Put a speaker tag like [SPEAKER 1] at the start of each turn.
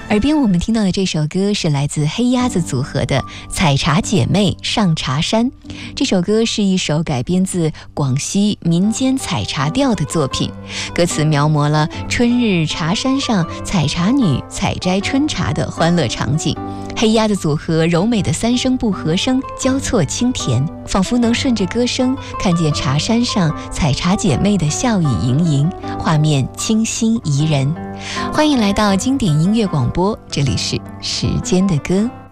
[SPEAKER 1] 耳边我们听到的这首歌是来自黑鸭子组合的《采茶姐妹上茶山》。这首歌是一首改编自广西民间采茶调的作品，歌词描摹了春日茶山上采茶女采摘春茶的欢乐场景。黑鸭子组合柔美的3声部和声交错清甜，仿佛能顺着歌声看见茶山上采茶姐妹的笑语盈盈，画面清新宜人。欢迎来到经典音乐广播，这里是时间的歌。